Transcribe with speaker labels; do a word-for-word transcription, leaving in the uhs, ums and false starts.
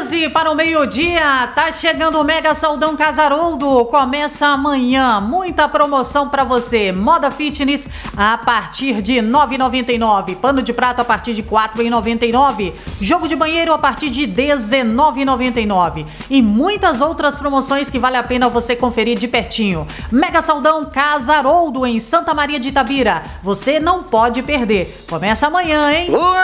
Speaker 1: doze para o meio-dia, tá chegando o Mega Saldão Casaroldo, começa amanhã, muita promoção para você, moda fitness a partir de nove reais e noventa e nove centavos, pano de prato a partir de quatro reais e noventa e nove centavos, jogo de banheiro a partir de dezenove reais e noventa e nove centavos e muitas outras promoções que vale a pena você conferir de pertinho. Mega Saldão Casaroldo em Santa Maria de Itabira, você não pode perder, começa amanhã, hein?